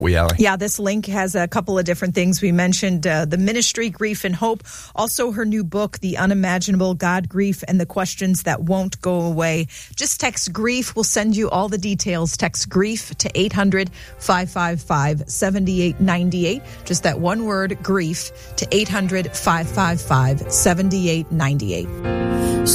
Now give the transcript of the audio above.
Allie? Yeah, this link has a couple of different things. We mentioned the ministry, Grief and Hope. Also, her new book, The Unimaginable God, Grief, and the Questions That Won't Go Away. Just text GRIEF. We'll send you all the details. Text GRIEF to 800-555-7898. Just that one word, GRIEF, to 800-555-7898.